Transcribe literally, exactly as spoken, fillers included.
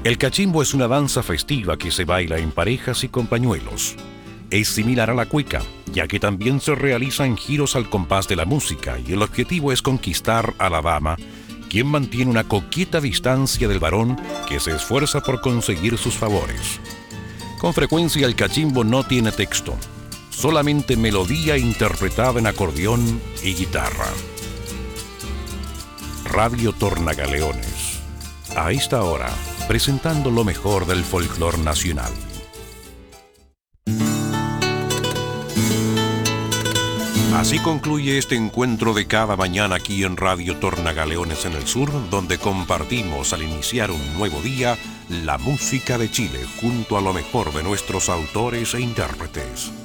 El cachimbo es una danza festiva que se baila en parejas y con pañuelos. Es similar a la cueca, ya que también se realizan giros al compás de la música y el objetivo es conquistar a la dama, quien mantiene una coqueta distancia del varón que se esfuerza por conseguir sus favores. Con frecuencia el cachimbo no tiene texto, solamente melodía interpretada en acordeón y guitarra. Radio Tornagaleones, a esta hora, presentando lo mejor del folclor nacional. Así concluye este encuentro de cada mañana aquí en Radio Tornagaleones en el Sur, donde compartimos al iniciar un nuevo día la música de Chile junto a lo mejor de nuestros autores e intérpretes.